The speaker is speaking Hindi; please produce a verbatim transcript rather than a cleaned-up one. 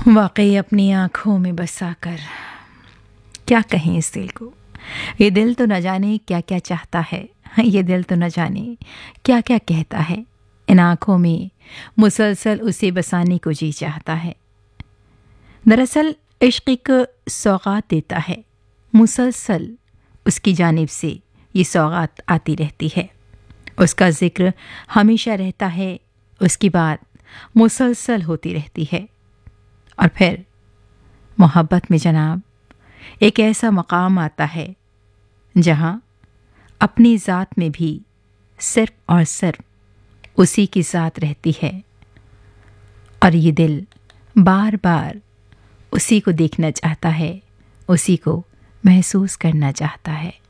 वाकई अपनी आँखों में बसाकर क्या कहें इस दिल को। ये दिल तो न जाने क्या क्या चाहता है, ये दिल तो न जाने क्या क्या कहता है। इन आँखों में मुसलसल उसे बसाने को जी चाहता है। दरअसल इश्क एक सौगात देता है, मुसलसल उसकी जानिब से ये सौगात आती रहती है। उसका जिक्र हमेशा रहता है, उसकी बात मुसलसल होती रहती है। और फिर मोहब्बत में जनाब एक ऐसा मकाम आता है जहाँ अपनी ज़ात में भी सिर्फ और सिर्फ उसी की ज़ात रहती है, और ये दिल बार बार उसी को देखना चाहता है, उसी को महसूस करना चाहता है।